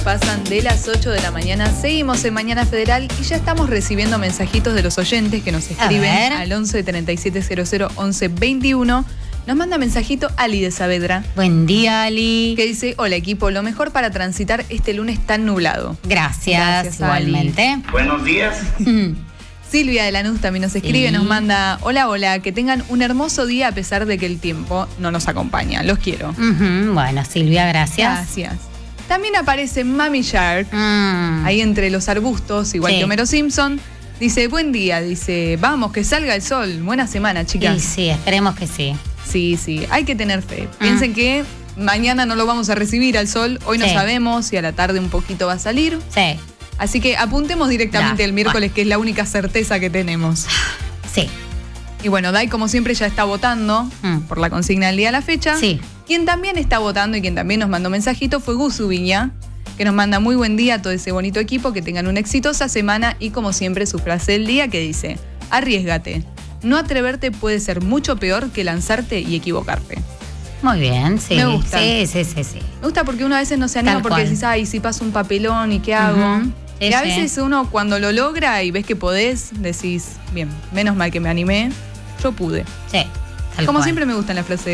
Pasan de las 8 de la mañana, seguimos en Mañana Federal y ya estamos recibiendo mensajitos de los oyentes que nos escriben al 11 37 00 11 21. Nos manda mensajito Ali de Saavedra. Buen día, Ali. Que dice: hola equipo, lo mejor para transitar este lunes tan nublado. Gracias igualmente. Ali. Buenos días. Silvia de Lanús también nos escribe, Sí. nos manda: hola, que tengan un hermoso día a pesar de que el tiempo no nos acompaña. Los quiero. Bueno, Silvia, gracias. Gracias. También aparece Mami Shark, ahí entre los arbustos, igual que Homero Simpson. Dice: buen día, dice, vamos, que salga el sol. Buena semana, chicas. Sí, esperemos que sí. Sí, hay que tener fe. Piensen que mañana no lo vamos a recibir al sol, hoy no sabemos si a la tarde un poquito va a salir. Sí. Así que apuntemos directamente el miércoles, que es la única certeza que tenemos. Sí. Y bueno, Dai, como siempre, ya está votando por la consigna del día a la fecha. Sí. Quien también está votando y quien también nos mandó mensajito fue Gusu Viña, que nos manda: muy buen día a todo ese bonito equipo, que tengan una exitosa semana y como siempre su frase del día que dice: arriésgate. No atreverte puede ser mucho peor que lanzarte y equivocarte. Muy bien, sí. Me gusta. Sí. Me gusta porque uno a veces no se anima porque decís: ay, si paso un papelón y qué hago. Y a veces uno cuando lo logra y ves que podés, decís: bien, menos mal que me animé, yo pude. Sí. Como siempre me gustan las frases